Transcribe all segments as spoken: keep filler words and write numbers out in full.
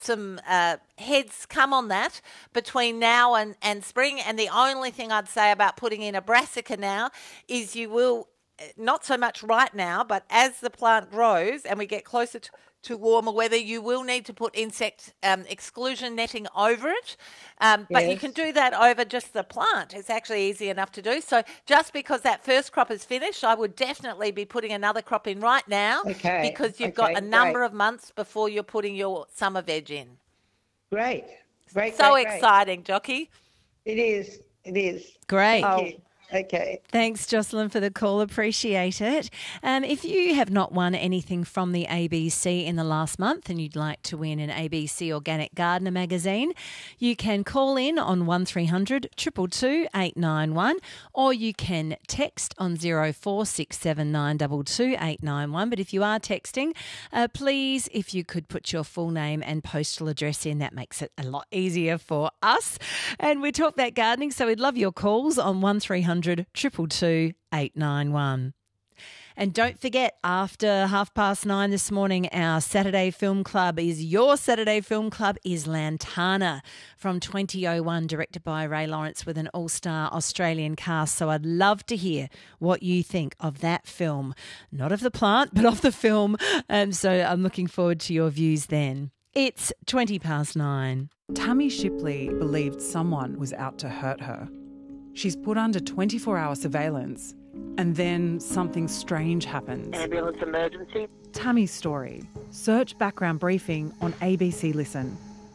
some uh, heads come on that between now and, and spring. And the only thing I'd say about putting in a brassica now is you will, not so much right now, but as the plant grows and we get closer to, to warmer weather, you will need to put insect um, exclusion netting over it. Um, but Yes. you can do that over just the plant. It's actually easy enough to do. So just because that first crop is finished, I would definitely be putting another crop in right now Okay, because you've okay, got a number great. of months before you're putting your summer veg in. Great, great, So great, great. exciting, Jockey. It is, it is. Great. Thank Oh. you. Okay. Thanks, Jocelyn, for the call. Appreciate it. Um, if you have not won anything from the A B C in the last month and you'd like to win an A B C Organic Gardener magazine, you can call in on one three hundred two two two eight nine one or you can text on zero four six seven nine two two eight nine one. But if you are texting, uh, please, if you could put your full name and postal address in, that makes it a lot easier for us. And we talk that gardening, so we'd love your calls on one three hundred two two two eight nine one. And don't forget, after half past nine this morning, our Saturday Film Club is your Saturday Film Club is Lantana from twenty oh one, directed by Ray Lawrence with an all-star Australian cast. So I'd love to hear what you think of that film. Not of the plant, but of the film. Um, so I'm looking forward to your views then. It's twenty past nine. Tammy Shipley believed someone was out to hurt her. She's put under twenty-four hour surveillance, and then something strange happens. Ambulance emergency. Tammy's story. Search background briefing on A B C Listen.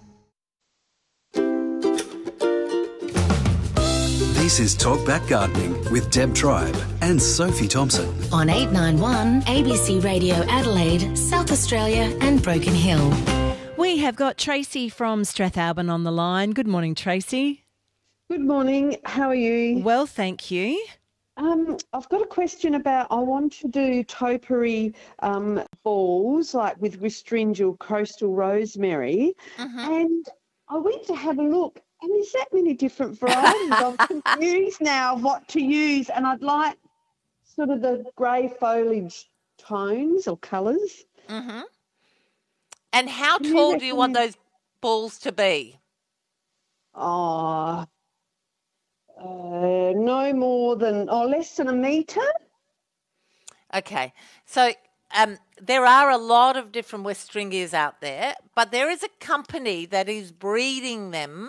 This is Talkback Gardening with Deb Tribe and Sophie Thompson. On eight nine one, A B C Radio Adelaide, South Australia and Broken Hill. We have got Tracy from Strathalbyn on the line. Good morning, Tracy. Good morning. How are you? Well, thank you. Um, I've got a question about, I want to do topiary um, balls, like with Restringil coastal rosemary, Mm-hmm. and I went to have a look, and there's that many different varieties. I'm confused now of what to use, and I'd like sort of the grey foliage tones or colours. Mm-hmm. And how Can you tall do you want recommend- those balls to be? Oh, uh, no more than, or less than a metre. Okay, so um, there are a lot of different Westringias out there, but there is a company that is breeding them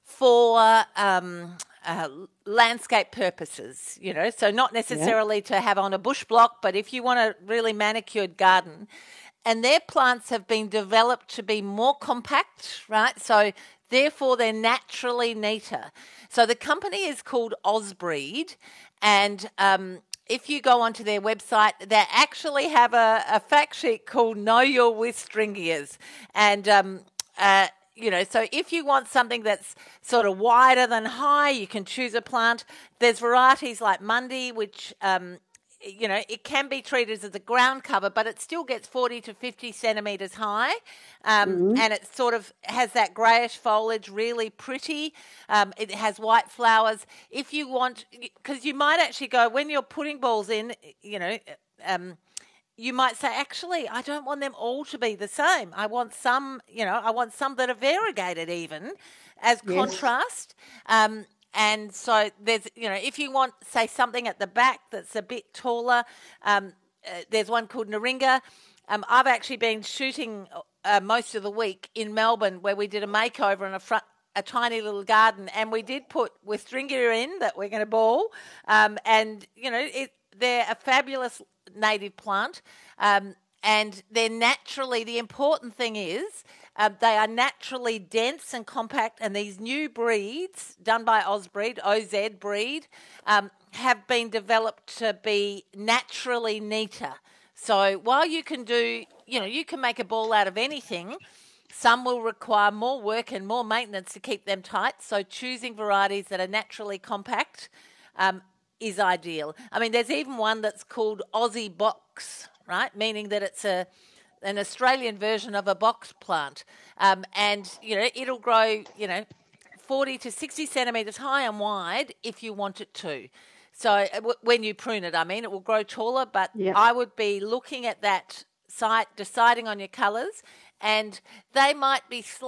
for um, uh, landscape purposes, you know, so not necessarily to have on a bush block, but if you want a really manicured garden. And their plants have been developed to be more compact, right? So therefore they're naturally neater. So the company is called Osbreed, and um, if you go onto their website, they actually have a, a fact sheet called Know Your Westringias. And, um, uh, you know, so if you want something that's sort of wider than high, you can choose a plant. There's varieties like Mundi, which... Um, you know, it can be treated as a ground cover, but it still gets forty to fifty centimetres high, um, Mm-hmm. and it sort of has that greyish foliage, really pretty. Um, it has white flowers. If you want, because you might actually go, when you're putting balls in, you know, um, you might say, actually, I don't want them all to be the same. I want some, you know, I want some that are variegated even as Yes. contrast. Um, And so there's, you know, if you want, say, something at the back that's a bit taller, um, uh, there's one called Naringa. Um, I've actually been shooting uh, most of the week in Melbourne where we did a makeover in a front, a tiny little garden, and we did put Westringia in that we're going to ball. Um, and, you know, it, they're a fabulous native plant. Um, and they're naturally, the important thing is, Um, they are naturally dense and compact, and these new breeds done by Osbreed, O Z breed, um, have been developed to be naturally neater. So while you can do, you know, you can make a ball out of anything, some will require more work and more maintenance to keep them tight. So choosing varieties that are naturally compact um, is ideal. I mean, there's even one that's called Aussie Box, right? Meaning that it's a an Australian version of a box plant. Um, and, you know, it'll grow, you know, forty to sixty centimetres high and wide if you want it to. So uh, w- when you prune it, I mean, it will grow taller, but Yeah. I would be looking at that site, deciding on your colours, and they might be